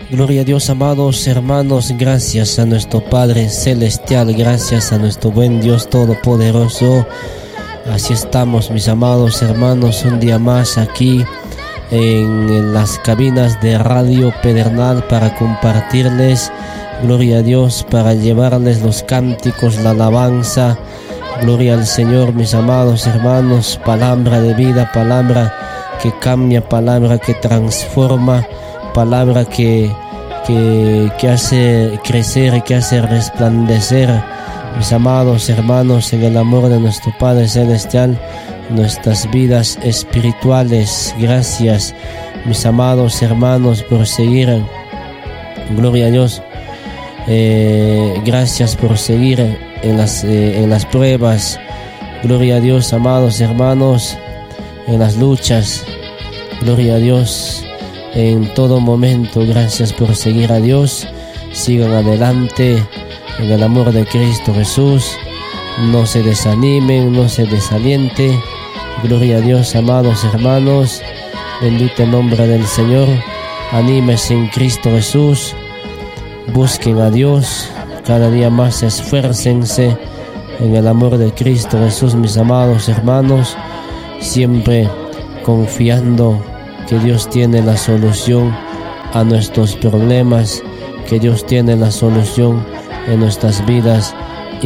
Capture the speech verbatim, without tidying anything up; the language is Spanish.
Gloria a Dios, amados hermanos, gracias a nuestro Padre Celestial, gracias a nuestro buen Dios Todopoderoso. Así estamos, mis amados hermanos, un día más aquí en las cabinas de Radio Pedernal para compartirles, gloria a Dios, para llevarles los cánticos, la alabanza. Gloria al Señor, mis amados hermanos, palabra de vida, palabra que cambia, palabra que transforma, palabra que, que, que hace crecer, que hace resplandecer, mis amados hermanos, en el amor de nuestro Padre Celestial, nuestras vidas espirituales. Gracias, mis amados hermanos, por seguir, gloria a Dios, eh, gracias por seguir en las, eh, en las pruebas, gloria a Dios, amados hermanos, en las luchas, gloria a Dios, en todo momento. Gracias por seguir a Dios. Sigan adelante en el amor de Cristo Jesús. No se desanimen, no se desalienten. Gloria a Dios, amados hermanos. Bendito el nombre del Señor. Anímense en Cristo Jesús. Busquen a Dios. Cada día más esfuércense en el amor de Cristo Jesús, mis amados hermanos. Siempre confiando que Dios tiene la solución a nuestros problemas, que Dios tiene la solución en nuestras vidas.